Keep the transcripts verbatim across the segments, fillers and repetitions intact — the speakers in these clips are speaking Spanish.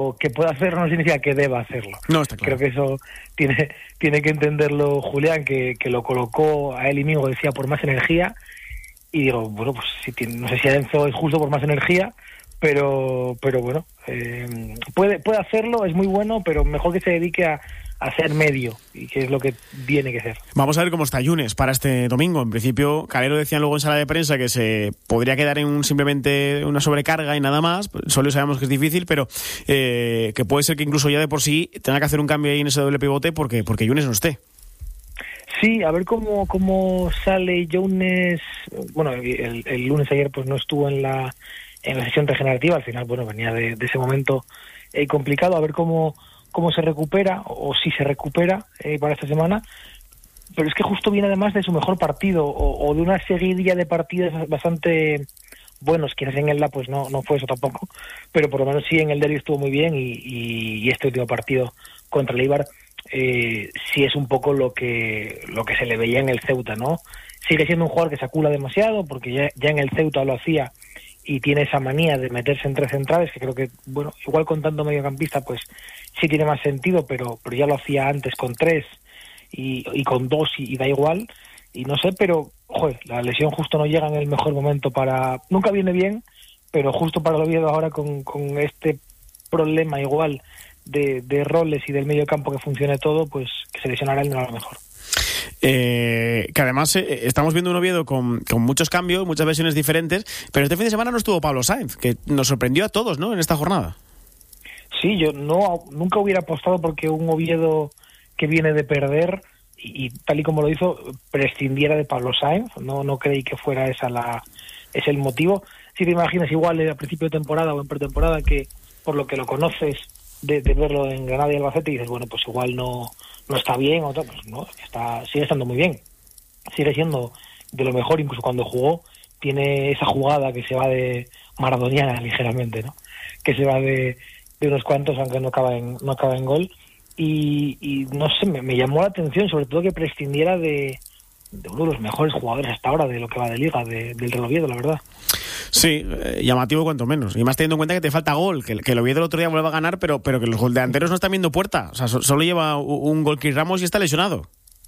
que pueda hacerlo no significa que deba hacerlo. No, está claro. Creo que eso tiene, tiene que entenderlo Julián, que, que lo colocó a él y Mingo, decía, por más energía. Y digo, bueno, pues si tiene, no sé si a Enzo es justo por más energía, pero pero bueno, eh, puede puede hacerlo, es muy bueno, pero mejor que se dedique a, a ser medio, y que es lo que tiene que ser. Vamos a ver cómo está Yunes para este domingo. En principio, Calero decía luego en sala de prensa que se podría quedar en un, simplemente una sobrecarga y nada más. Solo sabemos que es difícil, pero eh, que puede ser que incluso ya de por sí tenga que hacer un cambio ahí en ese doble pivote porque, porque Yunes no esté. Sí, a ver cómo cómo sale Yunes. Bueno, el, el lunes ayer pues no estuvo en la en la sesión regenerativa, al final, bueno, venía de, de ese momento eh, complicado, a ver cómo cómo se recupera, o, o si se recupera eh, para esta semana, pero es que justo viene además de su mejor partido, o, o de una seguidilla de partidos bastante buenos, quienes en Elda pues no no fue eso tampoco, pero por lo menos sí en el derbi estuvo muy bien, y, y, y este último partido contra el Eibar eh, sí es un poco lo que lo que se le veía en el Ceuta, ¿no? Sigue siendo un jugador que se acula demasiado, porque ya, ya en el Ceuta lo hacía, y tiene esa manía de meterse entre centrales, que creo que, bueno, igual con tanto mediocampista, pues sí tiene más sentido, pero pero ya lo hacía antes con tres y, y con dos y, y da igual, y no sé, pero, joder, la lesión justo no llega en el mejor momento para... Nunca viene bien, pero justo para el Oviedo ahora con, con este problema igual de, de roles y del mediocampo que funcione todo, pues que se lesionará él no era lo mejor. Eh, que además eh, estamos viendo un Oviedo con, con muchos cambios, muchas versiones diferentes, pero este fin de semana no estuvo Pablo Sáenz, que nos sorprendió a todos, ¿no?, en esta jornada. Sí, yo no nunca hubiera apostado porque un Oviedo que viene de perder y, y tal y como lo hizo, prescindiera de Pablo Sáenz. No no creí que fuera esa la es el motivo. Si te imaginas igual a principio de temporada o en pretemporada, que por lo que lo conoces de, de verlo en Granada y Albacete, y dices, bueno, pues igual no no está bien, o tal, pues no, está, sigue estando muy bien, sigue siendo de lo mejor. Incluso cuando jugó tiene esa jugada que se va de maradoniana ligeramente, ¿no?, que se va de, de unos cuantos, aunque no acaba en no acaba en gol, y, y no sé, me, me llamó la atención sobre todo que prescindiera de, de uno de los mejores jugadores hasta ahora de lo que va de liga, de, del Real Oviedo, la verdad. Sí, eh, llamativo cuanto menos. Y más teniendo en cuenta que te falta gol, que, que el Oviedo el otro día vuelve a ganar, pero, pero que los goldeanteros no están viendo puerta. O sea, so, solo lleva un gol Chris Ramos y está lesionado.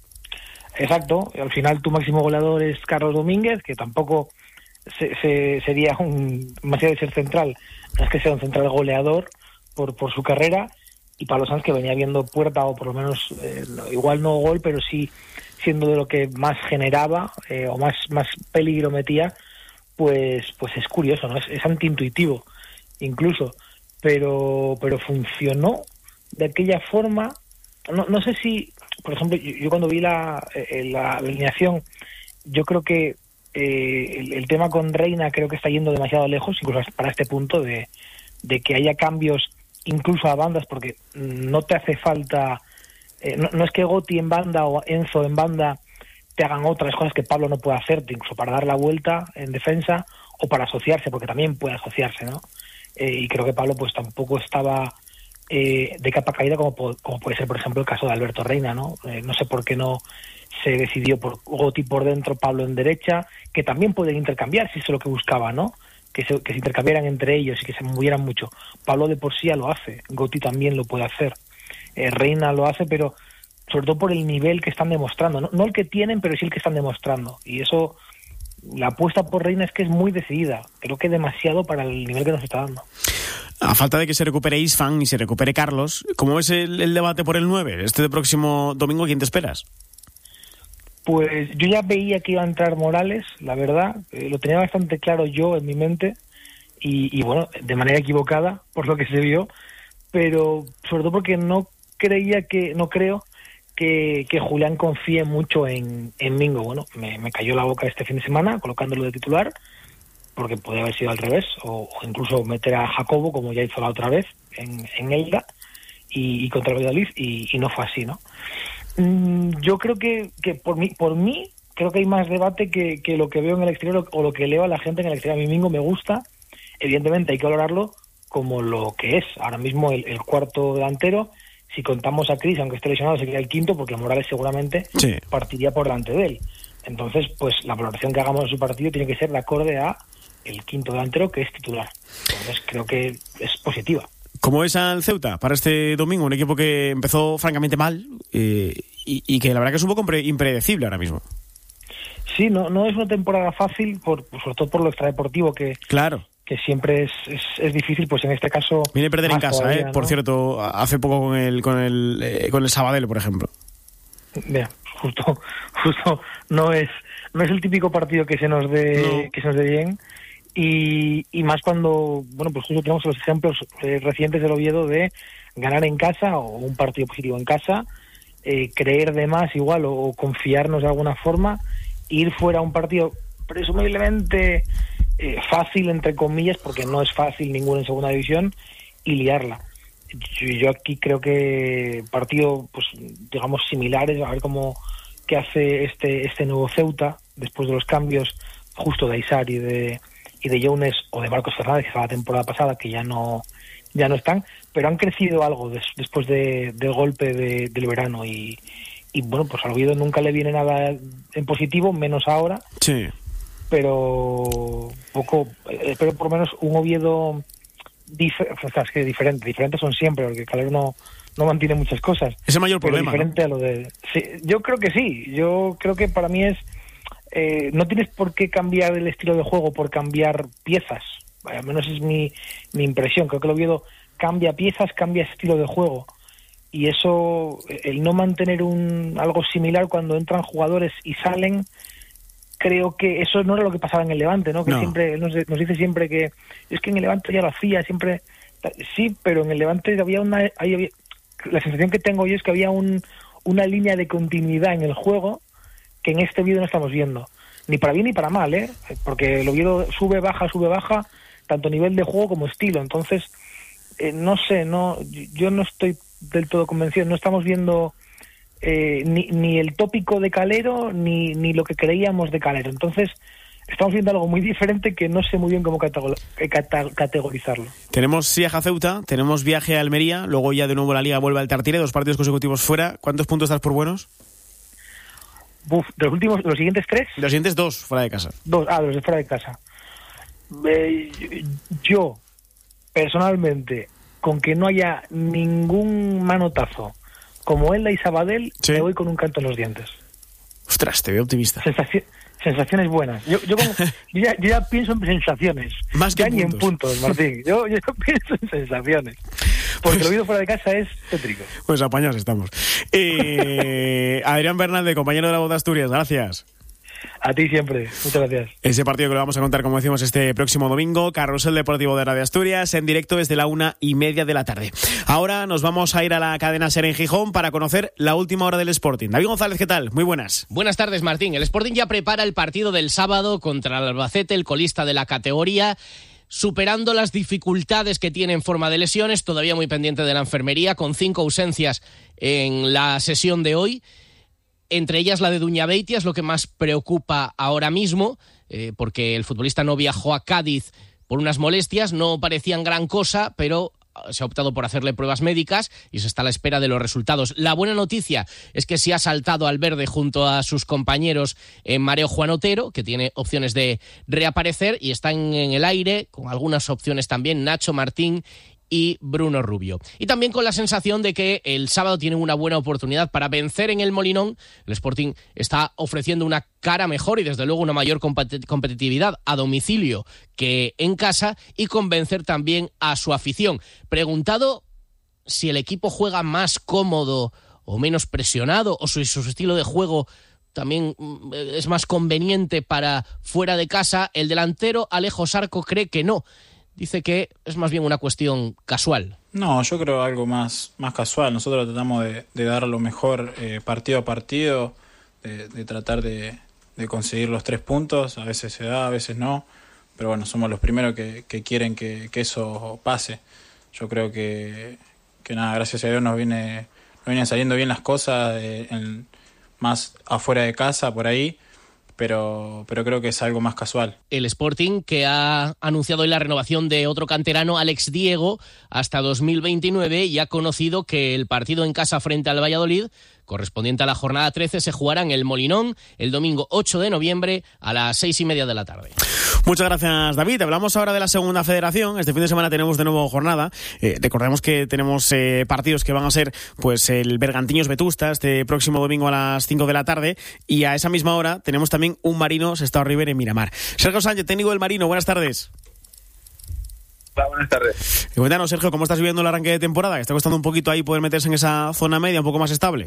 Exacto. Al final tu máximo goleador es Carlos Domínguez, que tampoco se, se, sería un demasiado de ser central. No es que sea un central goleador por, por su carrera. Y Pablo Sáenz, que venía viendo puerta, o por lo menos eh, igual no gol, pero sí siendo de lo que más generaba eh, o más, más peligro metía. Pues pues es curioso, ¿no? Es, es antiintuitivo, incluso, pero pero funcionó de aquella forma. No, no sé si, por ejemplo, yo, yo cuando vi la, eh, la alineación, yo creo que eh, el, el tema con Reina creo que está yendo demasiado lejos, incluso para este punto de, de que haya cambios incluso a bandas, porque no te hace falta, eh, no, no es que Gotti en banda o Enzo en banda te hagan otras cosas que Pablo no puede hacerte, incluso para dar la vuelta en defensa o para asociarse, porque también puede asociarse, ¿no? Eh, y creo que Pablo pues tampoco estaba eh, de capa caída como, como puede ser, por ejemplo, el caso de Alberto Reina, ¿no? Eh, no sé por qué no se decidió por Gotti por dentro, Pablo en derecha, que también pueden intercambiar, si eso es lo que buscaba, ¿no? Que se, que se intercambiaran entre ellos y que se movieran mucho. Pablo de por sí ya lo hace, Gotti también lo puede hacer, eh, Reina lo hace, pero sobre todo por el nivel que están demostrando, no, no el que tienen, pero sí el que están demostrando, y eso, la apuesta por Reina es que es muy decidida, creo que demasiado para el nivel que nos está dando. A falta de que se recupere Isfan y se recupere Carlos, ¿cómo es el, el debate por el nueve? Este próximo domingo, ¿quién te esperas? Pues yo ya veía que iba a entrar Morales, la verdad, eh, lo tenía bastante claro yo en mi mente, y, y bueno, de manera equivocada, por lo que se vio, pero sobre todo porque no creía que, no creo Que, que Julián confíe mucho en, en Mingo. Bueno, me, me cayó la boca este fin de semana colocándolo de titular, porque podría haber sido al revés, o, o incluso meter a Jacobo, como ya hizo la otra vez en, en Elda y, y contra el Valladolid, y, y no fue así, ¿no? Mm, yo creo que, que por mí, por mí, creo que hay más debate que, que lo que veo en el exterior o lo que leo a la gente en el exterior. A mí Mingo me gusta, evidentemente hay que valorarlo como lo que es ahora mismo el, el cuarto delantero. Si contamos a Chris, aunque esté lesionado, sería el quinto, porque Morales seguramente sí partiría por delante de él. Entonces, pues la valoración que hagamos de su partido tiene que ser de acorde a el quinto delantero, que es titular. Entonces, creo que es positiva. ¿Cómo es al Ceuta para este domingo? Un equipo que empezó francamente mal eh, y, y que la verdad que es un poco impredecible ahora mismo. Sí, no, no es una temporada fácil, por, sobre todo por lo extradeportivo que... Claro. que siempre es, es, es difícil, pues en este caso... Viene a perder en casa, todavía, eh, ¿no? por cierto, hace poco con el con el, eh, con el Sabadell, por ejemplo. Mira, justo justo no es no es el típico partido que se nos dé no. que se nos dé bien, y, y más cuando, bueno, pues justo tenemos los ejemplos eh, recientes del Oviedo de ganar en casa o un partido positivo en casa, eh, creer de más igual o, o confiarnos de alguna forma, ir fuera a un partido presumiblemente... Eh, fácil entre comillas, porque no es fácil ninguno en segunda división, y liarla. Yo, yo aquí creo que partido, pues digamos similares, a ver cómo qué hace este este nuevo Ceuta después de los cambios justo de Aysar y de y de Younes o de Marcos Fernández, que fue la temporada pasada, que ya no ya no están, pero han crecido algo des, después de, del golpe de, del verano, y, y bueno, pues al Oviedo nunca le viene nada en positivo, menos ahora. Sí. Pero poco, eh, pero por lo menos un Oviedo dif- o sea, es que diferente, diferentes son siempre, porque Calero no, no mantiene muchas cosas. Es el mayor problema, diferente, ¿no? A lo de, sí, yo creo que sí, yo creo que para mí es, eh, no tienes por qué cambiar el estilo de juego por cambiar piezas, al menos es mi, mi impresión. Creo que el Oviedo cambia piezas, cambia estilo de juego, y eso, el no mantener un algo similar cuando entran jugadores y salen, creo que eso no era lo que pasaba en el Levante, ¿no? Que no. siempre nos, nos dice siempre que es que en el Levante ya lo hacía, siempre sí, pero en el Levante había una había, la sensación que tengo yo es que había un, una línea de continuidad en el juego que en este vídeo no estamos viendo, ni para bien ni para mal, ¿eh? Porque el Oviedo sube, baja, sube, baja, tanto nivel de juego como estilo. Entonces, eh, no sé, no, yo no estoy del todo convencido, no estamos viendo Eh, ni, ni el tópico de Calero ni, ni lo que creíamos de Calero. Entonces estamos viendo algo muy diferente que no sé muy bien cómo categor, cata, categorizarlo. Tenemos viaje a Ceuta, tenemos viaje a Almería, luego ya de nuevo la Liga vuelve al Tartiere, dos partidos consecutivos fuera. ¿Cuántos puntos das por buenos? Uf, de los últimos, los siguientes tres. Los siguientes dos fuera de casa. Dos, ah, los de fuera de casa. Eh, yo personalmente, con que no haya ningún manotazo como Elda y Sabadell, sí, me voy con un canto en los dientes. Ostras, te veo optimista. Sensaci- sensaciones buenas. Yo, yo, como, yo, ya, yo ya pienso en sensaciones. Más que ya en ni puntos. en puntos, Martín. Yo, yo pienso en sensaciones. Porque pues, lo oído fuera de casa es tétrico. Pues apañados estamos. Eh, Adrián Bernalde, compañero de La Voz de Asturias, gracias. A ti siempre, muchas gracias. Ese partido que lo vamos a contar, como decimos, este próximo domingo, Carrusel Deportivo de Radio Asturias, en directo desde la una y media de la tarde. Ahora nos vamos a ir a la cadena SER en Gijón para conocer la última hora del Sporting. David González, ¿qué tal? Muy buenas. Buenas tardes, Martín. El Sporting ya prepara el partido del sábado contra el Albacete, el colista de la categoría, superando las dificultades que tiene en forma de lesiones, todavía muy pendiente de la enfermería, con cinco ausencias en la sesión de hoy. Entre ellas la de Duñabeitia es lo que más preocupa ahora mismo, eh, porque el futbolista no viajó a Cádiz por unas molestias, no parecían gran cosa, pero se ha optado por hacerle pruebas médicas y se está a la espera de los resultados. La buena noticia es que sí ha saltado al verde junto a sus compañeros en Mareo Juan Otero, que tiene opciones de reaparecer, y están en el aire, con algunas opciones también, Nacho Martín y Bruno Rubio. Y también con la sensación de que el sábado tienen una buena oportunidad para vencer en el Molinón. El Sporting está ofreciendo una cara mejor y desde luego una mayor compet- competitividad a domicilio que en casa, y convencer también a su afición. Preguntado si el equipo juega más cómodo o menos presionado, o si su estilo de juego también es más conveniente para fuera de casa, el delantero Alejo Sarco cree que no. Dice que es más bien una cuestión casual. No, yo creo algo más, más casual. Nosotros tratamos de, de dar lo mejor eh, partido a partido, de, de tratar de, de conseguir los tres puntos. A veces se da, a veces no. Pero bueno, somos los primeros que, que quieren que, que eso pase. Yo creo que, que nada, gracias a Dios nos viene, nos vienen saliendo bien las cosas, eh, en, más afuera de casa, por ahí. Pero, pero creo que es algo más casual. El Sporting, que ha anunciado hoy la renovación de otro canterano, Alex Diego, hasta dos mil veintinueve, y ha conocido que el partido en casa frente al Valladolid, correspondiente a la jornada trece, se jugará en el Molinón el domingo ocho de noviembre a las seis y media de la tarde. Muchas gracias, David. Hablamos ahora de la segunda federación. Este fin de semana tenemos de nuevo jornada. Eh, recordemos que tenemos eh, partidos que van a ser pues el Bergantiños Vetusta este próximo domingo a las cinco de la tarde, y a esa misma hora tenemos también un Marino Sestao River en Miramar. Sergio Sánchez, técnico del Marino, buenas tardes. Hola, buenas tardes. Y cuéntanos, Sergio, ¿cómo estás viviendo el arranque de temporada? ¿Está costando un poquito ahí poder meterse en esa zona media un poco más estable?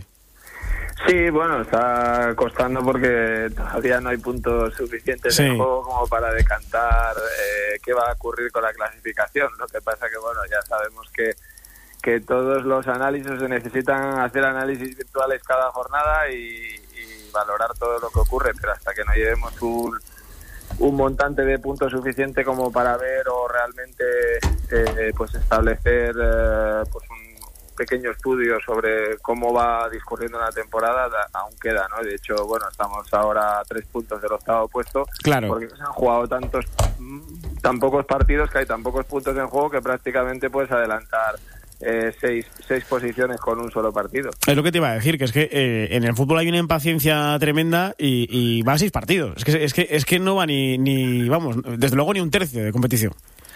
Sí, bueno, está costando porque todavía no hay puntos suficientes sí. en juego como para decantar eh, qué va a ocurrir con la clasificación. Lo que pasa que, bueno, ya sabemos que, que todos los análisis se necesitan hacer análisis virtuales cada jornada y, y valorar todo lo que ocurre, pero hasta que no llevemos un, un montante de puntos suficiente como para ver o realmente eh, pues establecer eh, pues un pequeño estudio sobre cómo va discurriendo la temporada, aún queda, ¿no? De hecho, bueno, estamos ahora a tres puntos del octavo puesto, claro, porque se han jugado tantos tan pocos partidos que hay tan pocos puntos en juego que prácticamente puedes adelantar eh, seis, seis posiciones con un solo partido. Es lo que te iba a decir, que es que eh, en el fútbol hay una impaciencia tremenda y, y va a seis partidos. Es que, es que, es que no va ni, ni, vamos, desde luego ni un tercio de competición.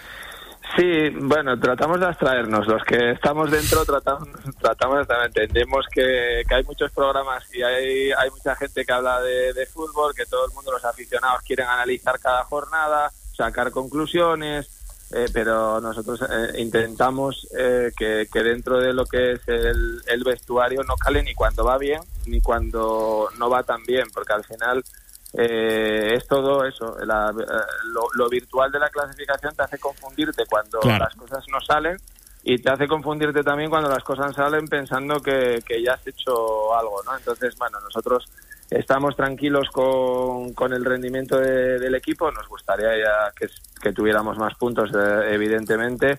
Sí, bueno, tratamos de abstraernos. Los que estamos dentro tratamos, tratamos de, entendemos que, que hay muchos programas y hay, hay mucha gente que habla de, de fútbol, que todo el mundo, los aficionados, quieren analizar cada jornada, sacar conclusiones, eh, pero nosotros eh, intentamos eh, que, que dentro de lo que es el, el vestuario no cale ni cuando va bien ni cuando no va tan bien, porque al final Eh, es todo eso, la, lo, lo virtual de la clasificación te hace confundirte cuando claro. las cosas no salen, y te hace confundirte también cuando las cosas salen pensando que, que ya has hecho algo, ¿no? Entonces, bueno, nosotros estamos tranquilos con, con el rendimiento de, del equipo. Nos gustaría ya que, que tuviéramos más puntos, eh, evidentemente,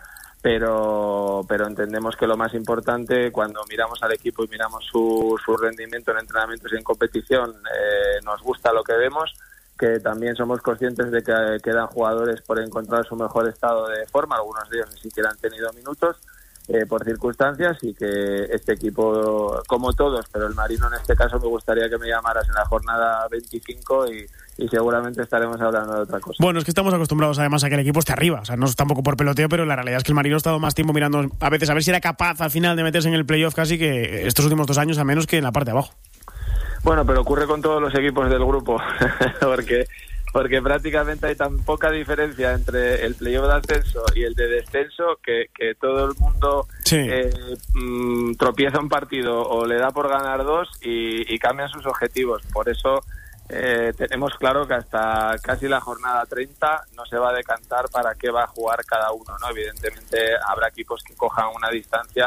pero pero entendemos que lo más importante cuando miramos al equipo y miramos su, su rendimiento en entrenamientos y en competición, eh, nos gusta lo que vemos, que también somos conscientes de que quedan jugadores por encontrar su mejor estado de forma, algunos de ellos ni siquiera han tenido minutos eh, por circunstancias, y que este equipo, como todos, pero el Marino en este caso, me gustaría que me llamaras en la jornada veinticinco y y seguramente estaremos hablando de otra cosa. Bueno, es que estamos acostumbrados además a que el equipo esté arriba, o sea, no es tampoco por peloteo, pero la realidad es que el Marino ha estado más tiempo mirando a veces a ver si era capaz al final de meterse en el playoff casi que estos últimos dos años, a menos que en la parte de abajo. Bueno, pero ocurre con todos los equipos del grupo, porque porque prácticamente hay tan poca diferencia entre el playoff de ascenso y el de descenso que, que todo el mundo sí. eh, mmm, tropieza un partido o le da por ganar dos y, y cambian sus objetivos. Por eso Eh, tenemos claro que hasta casi la jornada treinta no se va a decantar para qué va a jugar cada uno, ¿no? Evidentemente habrá equipos que cojan una distancia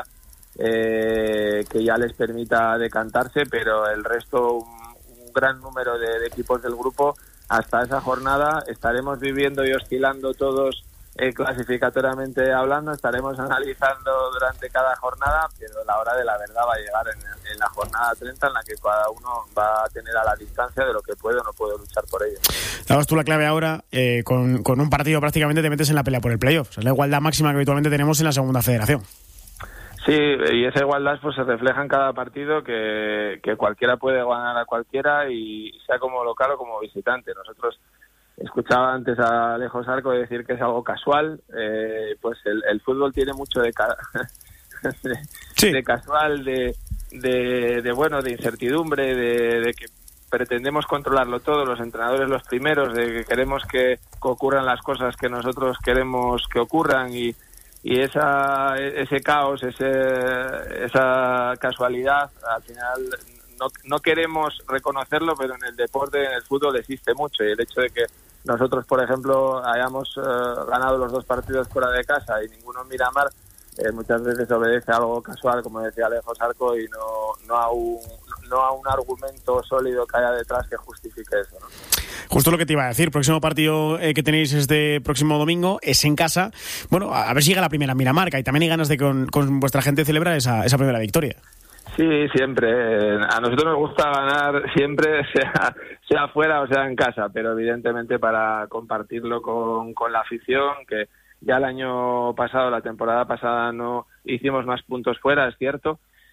eh, que ya les permita decantarse, pero el resto, un, un gran número de, de equipos del grupo, hasta esa jornada estaremos viviendo y oscilando todos eh, clasificatoriamente hablando, estaremos analizando durante cada jornada, pero la hora de la verdad va a llegar en, en la jornada treinta, en la que cada uno va a tener a la distancia de lo que puede o no puede luchar por ello. Dabas tú la clave ahora, eh, con, con un partido prácticamente te metes en la pelea por el playoff, o sea, es la igualdad máxima que habitualmente tenemos en la segunda federación. Sí, y esa igualdad pues se refleja en cada partido, que, que cualquiera puede ganar a cualquiera, y sea como local o como visitante. Nosotros escuchaba antes a Alejo Sarco decir que es algo casual, eh, pues el, el fútbol tiene mucho de, ca- de, sí. de casual, de, de, de bueno, de incertidumbre, de, de que pretendemos controlarlo todo, los entrenadores los primeros, de que queremos que, que ocurran las cosas que nosotros queremos que ocurran, y, y esa ese caos, ese, esa casualidad, al final no, no queremos reconocerlo, pero en el deporte, en el fútbol existe mucho, y el hecho de que nosotros, por ejemplo, hayamos uh, ganado los dos partidos fuera de casa y ninguno en Miramar, eh, muchas veces obedece a algo casual, como decía Alejo Sarco, y no, no, a un, no a un argumento sólido que haya detrás que justifique eso, ¿no? Justo lo que te iba a decir, próximo partido eh, que tenéis este próximo domingo es en casa. Bueno, a, a ver si llega la primera en Miramar, y también hay ganas de con, con vuestra gente celebrar esa, esa primera victoria. Sí, siempre. A nosotros nos gusta ganar siempre, sea sea fuera o sea en casa, pero evidentemente para compartirlo con, con la afición, que ya el año pasado, la temporada pasada, no hicimos más puntos fuera, es cierto,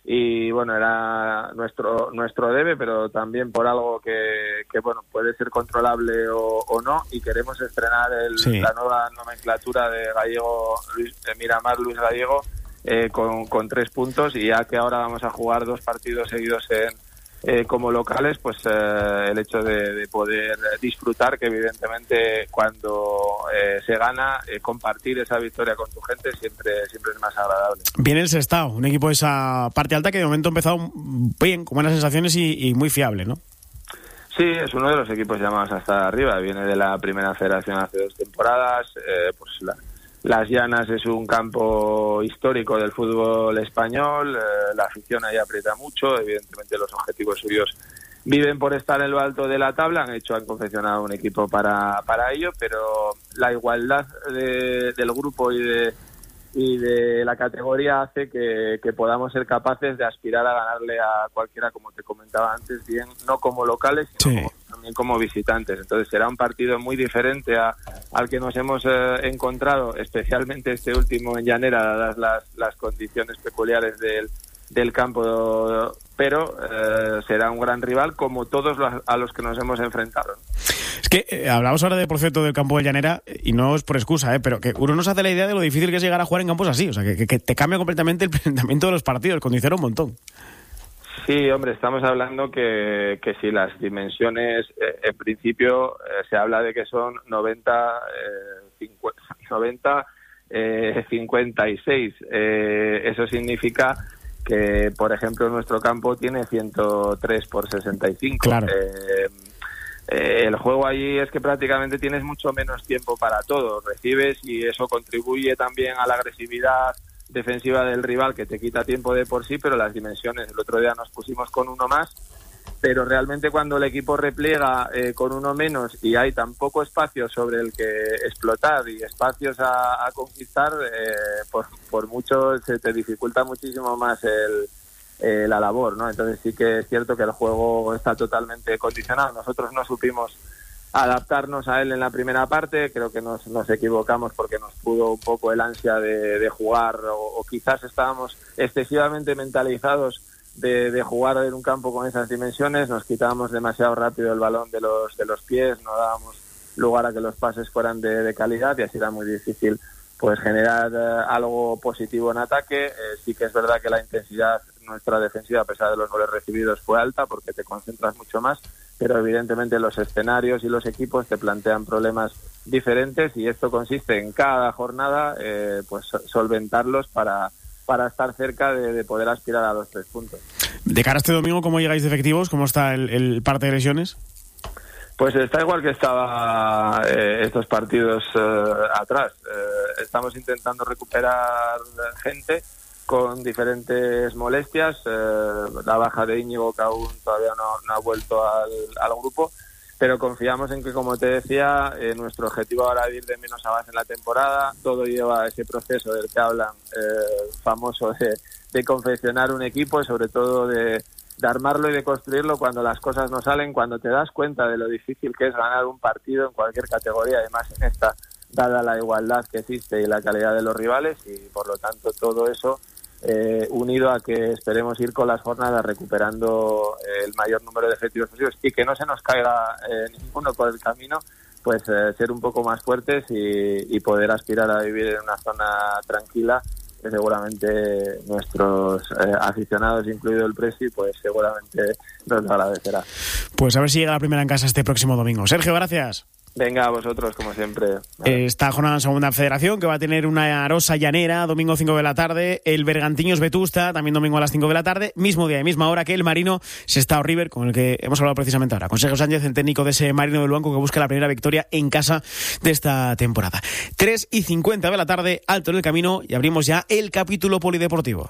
y bueno, era nuestro nuestro debe, pero también por algo que, que bueno, puede ser controlable o, o no, y queremos estrenar el, sí. la nueva nomenclatura de Gallego, Luis, de Miramar Luis Gallego, eh, con, con tres puntos, y ya que ahora vamos a jugar dos partidos seguidos en Eh, como locales, pues eh, el hecho de, de poder disfrutar, que evidentemente cuando eh, se gana, eh, compartir esa victoria con tu gente siempre siempre es más agradable. Viene el Sestao, un equipo de esa parte alta que de momento ha empezado bien, con buenas sensaciones y, y muy fiable, ¿no? Sí, es uno de los equipos llamados hasta arriba, viene de la primera federación hace dos temporadas, eh, pues la Las Llanas es un campo histórico del fútbol español, eh, la afición ahí aprieta mucho, evidentemente los objetivos suyos viven por estar en lo alto de la tabla, han hecho, han confeccionado un equipo para, para ello, pero la igualdad de, del grupo y de, y de la categoría hace que, que podamos ser capaces de aspirar a ganarle a cualquiera, como te comentaba antes, bien no como locales, sino sí. como, también como visitantes. Entonces será un partido muy diferente a, al que nos hemos eh, encontrado, especialmente este último en Llanera, dadas las, las condiciones peculiares del, del campo, pero eh, será un gran rival como todos los a los que nos hemos enfrentado. Es que eh, hablamos ahora de, por cierto, del campo de Llanera, y no es por excusa, eh, pero que uno no se hace la idea de lo difícil que es llegar a jugar en campos así, o sea, que, que, que te cambia completamente el planteamiento de los partidos, condiciona un montón. Sí, hombre, estamos hablando que, que si las dimensiones, eh, en principio eh, se habla de que son noventa, eh, cincuenta, noventa eh, cincuenta y seis. Eh, eso significa que, por ejemplo, nuestro campo tiene ciento tres por sesenta y cinco. Claro. Eh, eh, el juego allí es que prácticamente tienes mucho menos tiempo para todo. Recibes y eso contribuye también a la agresividad defensiva del rival, que te quita tiempo de por sí, pero las dimensiones, el otro día nos pusimos con uno más, pero realmente cuando el equipo repliega eh, con uno menos y hay tan poco espacio sobre el que explotar y espacios a, a conquistar, eh, por, por mucho se te dificulta muchísimo más el, eh, la labor, ¿no? Entonces sí que es cierto que el juego está totalmente condicionado. Nosotros no supimos adaptarnos a él en la primera parte, creo que nos, nos equivocamos porque nos pudo un poco el ansia de, de jugar, o, o quizás estábamos excesivamente mentalizados de, de jugar en un campo con esas dimensiones, nos quitábamos demasiado rápido el balón de los de los pies, no dábamos lugar a que los pases fueran de, de calidad, y así era muy difícil pues generar eh, algo positivo en ataque. Eh, sí que es verdad que la intensidad nuestra defensiva, a pesar de los goles recibidos, fue alta porque te concentras mucho más, pero evidentemente los escenarios y los equipos te plantean problemas diferentes, y esto consiste en cada jornada eh, pues solventarlos para, para estar cerca de, de poder aspirar a los tres puntos. De cara a este domingo, ¿cómo llegáis de efectivos? ¿Cómo está el, el parte de lesiones? Pues está igual que estaba eh, estos partidos eh, atrás. Eh, estamos intentando recuperar gente con diferentes molestias, eh, la baja de Íñigo, que aún todavía no, no ha vuelto al, al grupo, pero confiamos en que, como te decía, eh, nuestro objetivo ahora es ir de menos a más en la temporada. Todo lleva a ese proceso del que hablan, eh, famoso de, de confeccionar un equipo, y sobre todo de, de armarlo y de construirlo cuando las cosas no salen, cuando te das cuenta de lo difícil que es ganar un partido en cualquier categoría, además en esta, dada la igualdad que existe y la calidad de los rivales, y por lo tanto todo eso Eh, unido a que esperemos ir con las jornadas recuperando eh, el mayor número de efectivos posibles y que no se nos caiga eh, ninguno por el camino, pues eh, ser un poco más fuertes y, y poder aspirar a vivir en una zona tranquila, que seguramente nuestros eh, aficionados, incluido el Presi, pues seguramente nos lo agradecerá. Pues a ver si llega la primera en casa este próximo domingo. Sergio, gracias. Venga, a vosotros, como siempre. Esta jornada en Segunda Federación, que va a tener una Arosa Llanera, domingo cinco de la tarde, el Bergantiños Vetusta, también domingo a las cinco de la tarde, mismo día y misma hora que el Marino Sestao River, con el que hemos hablado precisamente ahora, con Sergio Sánchez, el técnico de ese Marino del Luanco, que busca la primera victoria en casa de esta temporada. tres y cincuenta de la tarde, alto en el camino, y abrimos ya el capítulo polideportivo.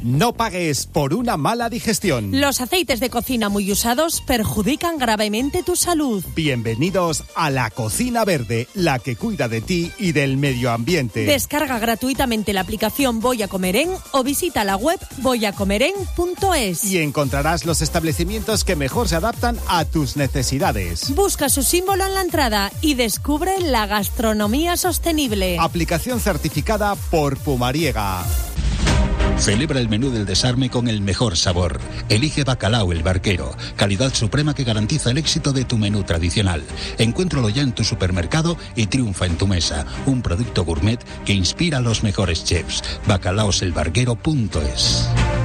No pagues por una mala digestión. Los aceites de cocina muy usados perjudican gravemente tu salud. Bienvenidos a La Cocina Verde, la que cuida de ti y del medio ambiente. Descarga gratuitamente la aplicación Voy a Comerén o visita la web voy a comerén punto es. Y encontrarás los establecimientos que mejor se adaptan a tus necesidades. Busca su símbolo en la entrada y descubre la gastronomía sostenible. Aplicación certificada por Pumariega. Celebra el menú del desarme con el mejor sabor. Elige Bacalao El Barquero, calidad suprema que garantiza el éxito de tu menú tradicional. Encuéntralo ya en tu supermercado y triunfa en tu mesa. Un producto gourmet que inspira a los mejores chefs. bacalaos el barquero punto es.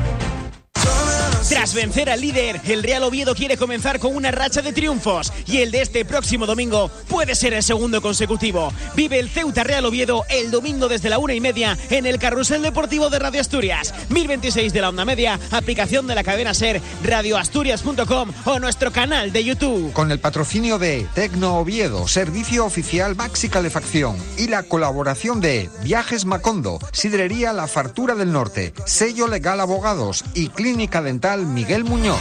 Tras vencer al líder, el Real Oviedo quiere comenzar con una racha de triunfos y el de este próximo domingo puede ser el segundo consecutivo. Vive el Ceuta Real Oviedo el domingo desde la una y media en el Carrusel Deportivo de Radio Asturias. mil veintiséis de la onda media, aplicación de la cadena SER, radio asturias punto com o nuestro canal de YouTube. Con el patrocinio de Tecno Oviedo, servicio oficial Maxi Calefacción y la colaboración de Viajes Macondo, Sidrería La Fartura del Norte, Sello Legal Abogados y Clínica Dental Miguel Muñoz.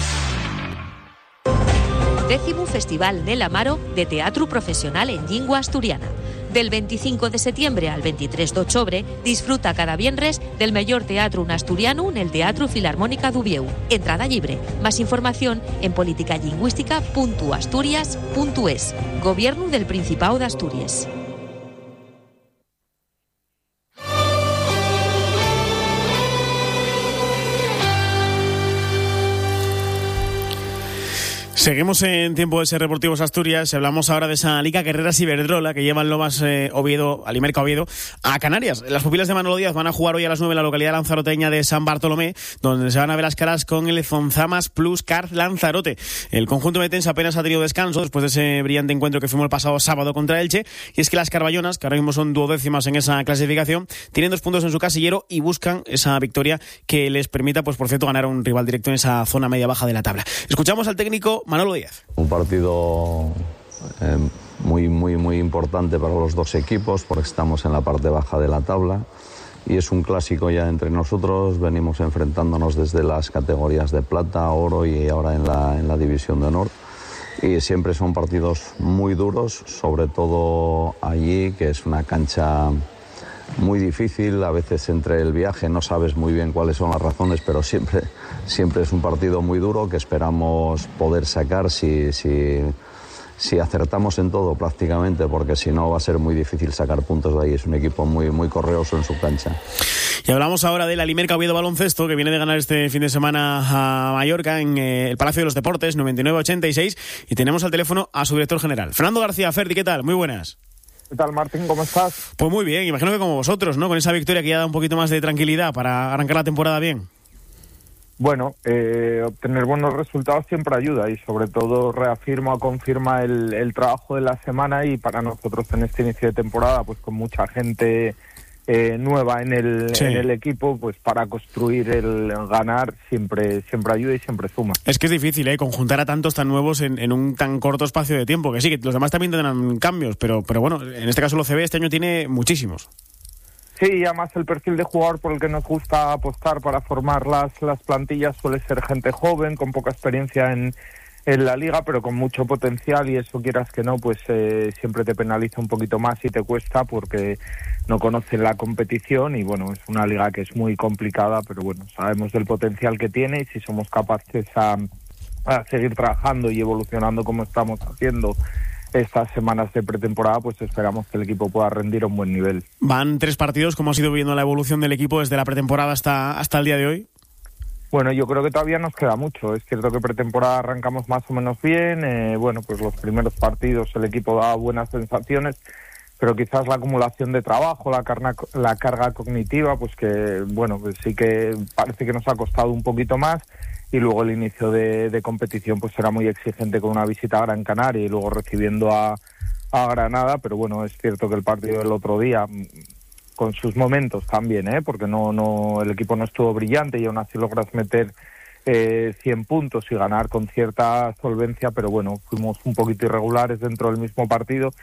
Décimo Festival Nel Amaro de Teatro Profesional en Llingua Asturiana. Del veinticinco de septiembre al veintitrés de octubre, disfruta cada viernes del mellor teatro un asturiano en el Teatro Filarmónica d'Ubieu. Entrada libre. Más información en politicalingüística punto asturias punto es. Gobierno del Principado de Asturias. Seguimos en tiempo de Ser Deportivos Asturias. Hablamos ahora de esa Liga Guerreras Iberdrola que llevan Lomas eh, Oviedo, Alimerca Oviedo, a Canarias. Las pupilas de Manolo Díaz van a jugar hoy a las nueve en la localidad lanzaroteña de San Bartolomé, donde se van a ver las caras con el Zonzamas Plus Car Lanzarote. El conjunto metense apenas ha tenido descanso después de ese brillante encuentro que fuimos el pasado sábado contra Elche, y es que las carballonas, que ahora mismo son duodécimas en esa clasificación, tienen dos puntos en su casillero y buscan esa victoria que les permita, pues por cierto, ganar a un rival directo en esa zona media-baja de la tabla. Escuchamos al técnico Manolo Díaz. Un partido eh, muy, muy, muy importante para los dos equipos porque estamos en la parte baja de la tabla y es un clásico ya entre nosotros. Venimos enfrentándonos desde las categorías de plata, oro y ahora en la, en la división de honor. Y siempre son partidos muy duros, sobre todo allí, que es una cancha muy difícil. A veces entre el viaje no sabes muy bien cuáles son las razones, pero siempre, siempre es un partido muy duro que esperamos poder sacar si, si, si acertamos en todo prácticamente, porque si no va a ser muy difícil sacar puntos de ahí. Es un equipo muy, muy correoso en su cancha. Y hablamos ahora del Alimerca Oviedo Baloncesto, que viene de ganar este fin de semana a Mallorca en eh, el Palacio de los Deportes, noventa y nueve a ochenta y seis, y tenemos al teléfono a su director general, Fernando García. Ferdi, ¿qué tal? Muy buenas. ¿Qué tal, Martín? ¿Cómo estás? Pues muy bien, imagino que como vosotros, ¿no? Con esa victoria que ya da un poquito más de tranquilidad para arrancar la temporada bien. Bueno, eh, obtener buenos resultados siempre ayuda y sobre todo reafirma o confirma el, el trabajo de la semana, y para nosotros en este inicio de temporada, pues con mucha gente eh, nueva en el, sí. en el equipo, pues para construir el ganar siempre siempre ayuda y siempre suma. Es que es difícil, ¿eh? Conjuntar a tantos tan nuevos en, en un tan corto espacio de tiempo, que sí, que los demás también tendrán cambios, pero, pero bueno, en este caso el O C B este año tiene muchísimos. Sí, y además el perfil de jugador por el que nos gusta apostar para formar las, las plantillas suele ser gente joven, con poca experiencia en, en la liga, pero con mucho potencial, y eso, quieras que no, pues eh, siempre te penaliza un poquito más y te cuesta porque no conocen la competición, y bueno, es una liga que es muy complicada, pero bueno, sabemos del potencial que tiene, y si somos capaces a, a seguir trabajando y evolucionando como estamos haciendo estas semanas de pretemporada, pues esperamos que el equipo pueda rendir a un buen nivel. Van tres partidos. ¿Cómo ha sido viendo la evolución del equipo desde la pretemporada hasta, hasta el día de hoy? Bueno, yo creo que todavía nos queda mucho. Es cierto que pretemporada arrancamos más o menos bien. Eh, bueno, pues los primeros partidos el equipo da buenas sensaciones, pero quizás la acumulación de trabajo, la, carga, la carga cognitiva, pues que, bueno, pues sí que parece que nos ha costado un poquito más. Y luego el inicio de, de competición pues será muy exigente, con una visita a Gran Canaria y luego recibiendo a, a Granada, pero bueno, es cierto que el partido del otro día, con sus momentos también, ¿eh? porque no no el equipo no estuvo brillante y aún así logras meter eh, cien puntos y ganar con cierta solvencia, pero bueno, fuimos un poquito irregulares dentro del mismo partido,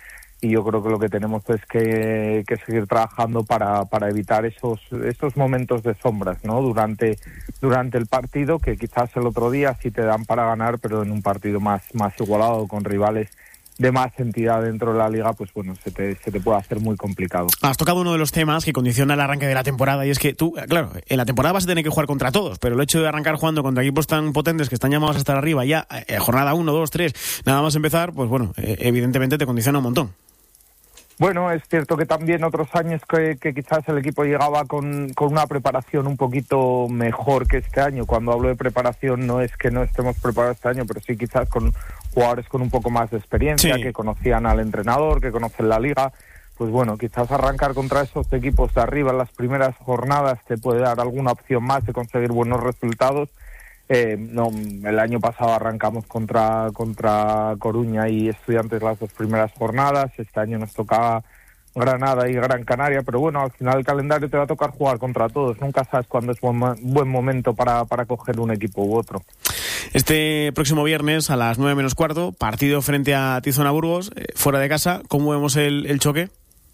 y yo creo que lo que tenemos es que, que seguir trabajando para, para evitar esos esos momentos de sombras, ¿no? Durante durante el partido, que quizás el otro día sí te dan para ganar, pero en un partido más más igualado, con rivales de más entidad dentro de la liga, pues bueno, se te, se te puede hacer muy complicado. Has tocado uno de los temas que condiciona el arranque de la temporada, y es que tú, claro, en la temporada vas a tener que jugar contra todos, pero el hecho de arrancar jugando contra equipos tan potentes que están llamados a estar arriba ya, eh, jornada uno, dos, tres, nada más empezar, pues bueno, eh, evidentemente te condiciona un montón. Bueno, es cierto que también otros años que, que quizás el equipo llegaba con, con una preparación un poquito mejor que este año. Cuando hablo de preparación no es que no estemos preparados este año, pero sí quizás con jugadores con un poco más de experiencia, sí, que conocían al entrenador, que conocen la liga. Pues bueno, quizás arrancar contra esos equipos de arriba en las primeras jornadas te puede dar alguna opción más de conseguir buenos resultados. Eh, no, el año pasado arrancamos contra contra Coruña y Estudiantes las dos primeras jornadas. Este año nos tocaba Granada y Gran Canaria, pero bueno, al final el calendario te va a tocar jugar contra todos. Nunca sabes cuándo es buen, buen momento para, para coger un equipo u otro. Este próximo viernes a las nueve menos cuarto, partido frente a Tizona Burgos, eh, fuera de casa. ¿Cómo vemos el, el choque?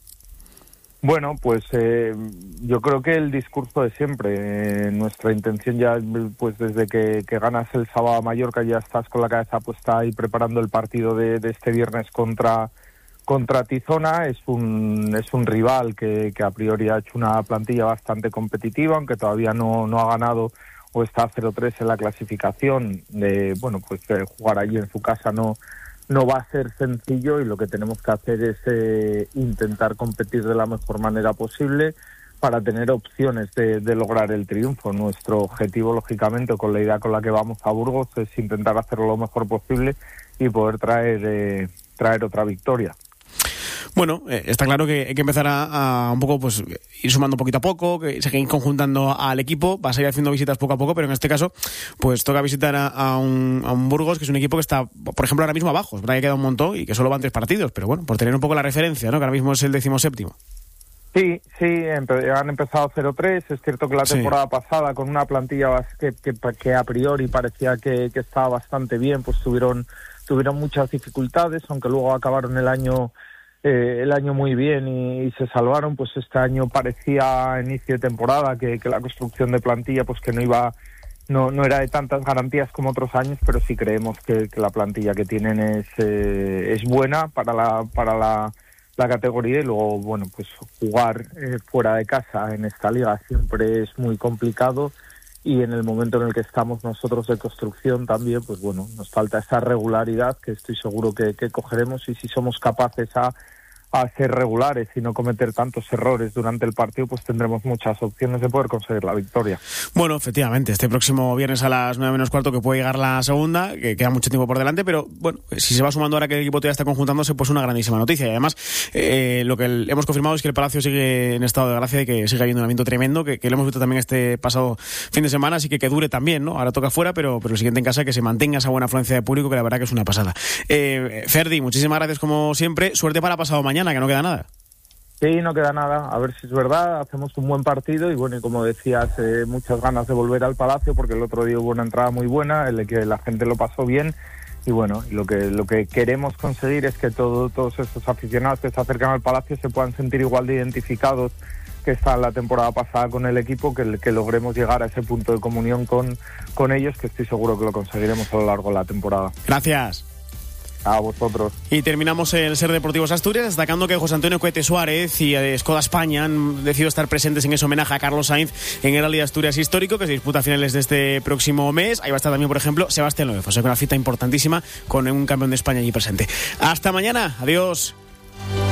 Bueno, pues eh, yo creo que el discurso de siempre. Eh, nuestra intención ya, pues desde que, que ganas el sábado a Mallorca, ya estás con la cabeza puesta ahí preparando el partido de, de este viernes contra contra Tizona. Es un es un rival que, que a priori ha hecho una plantilla bastante competitiva, aunque todavía no, no ha ganado o está cero tres en la clasificación. De, bueno, pues eh, jugar allí en su casa no No va a ser sencillo, y lo que tenemos que hacer es eh, intentar competir de la mejor manera posible para tener opciones de, de lograr el triunfo. Nuestro objetivo, lógicamente, con la idea con la que vamos a Burgos, es intentar hacerlo lo mejor posible y poder traer eh, traer otra victoria. Bueno, eh, está claro que hay que empezar a, a un poco, pues, ir sumando poquito a poco, que seguir conjuntando al equipo. Vas a ir haciendo visitas poco a poco, pero en este caso, pues toca visitar a, a, un, a un Burgos, que es un equipo que está, por ejemplo, ahora mismo abajo. Es verdad que queda un montón y que solo van tres partidos, pero bueno, por tener un poco la referencia, ¿no? Que ahora mismo es el decimoséptimo. Sí, sí, empe- han empezado cero tres. Es cierto que la temporada sí. pasada, con una plantilla que, que, que a priori parecía que, que estaba bastante bien, pues tuvieron, tuvieron muchas dificultades, aunque luego acabaron el año... Eh, el año muy bien y, y se salvaron. Pues este año parecía a inicio de temporada que, que la construcción de plantilla pues que no iba no no era de tantas garantías como otros años, pero sí creemos que, que la plantilla que tienen es eh, es buena para la para la, la categoría. Y luego, bueno, pues jugar eh, fuera de casa en esta liga siempre es muy complicado, y en el momento en el que estamos nosotros de construcción también, pues bueno, nos falta esa regularidad que estoy seguro que, que cogeremos, y si somos capaces a, a ser regulares y no cometer tantos errores durante el partido, pues tendremos muchas opciones de poder conseguir la victoria. Bueno, efectivamente, este próximo viernes a las nueve menos cuarto, que puede llegar la segunda, que queda mucho tiempo por delante, pero bueno, si se va sumando ahora que el equipo ya está conjuntándose, pues una grandísima noticia. Y además, eh, lo que el, hemos confirmado es que el Palacio sigue en estado de gracia y que sigue habiendo un ambiente tremendo, que, que lo hemos visto también este pasado fin de semana, así que que dure también, ¿no? Ahora toca fuera, pero, pero el siguiente en casa, que se mantenga esa buena afluencia de público, que la verdad que es una pasada. Eh, Ferdi, muchísimas gracias como siempre, suerte para pasado mañana, que no queda nada. Sí, no queda nada, a ver si es verdad, hacemos un buen partido y bueno, y como decías, eh, muchas ganas de volver al Palacio, porque el otro día hubo una entrada muy buena, el que la gente lo pasó bien, y bueno, lo que lo que queremos conseguir es que todo, todos estos aficionados que se acercan al Palacio se puedan sentir igual de identificados que están la temporada pasada con el equipo, que, que logremos llegar a ese punto de comunión con, con ellos, que estoy seguro que lo conseguiremos a lo largo de la temporada. Gracias. A vosotros. Y terminamos el Ser Deportivos Asturias destacando que José Antonio Cohete Suárez y Skoda España han decidido estar presentes en ese homenaje a Carlos Sainz en el Rally de Asturias histórico, que se disputa a finales de este próximo mes. Ahí va a estar también, por ejemplo, Sebastián Loeb, o sea, con una cita importantísima con un campeón de España allí presente. Hasta mañana, adiós.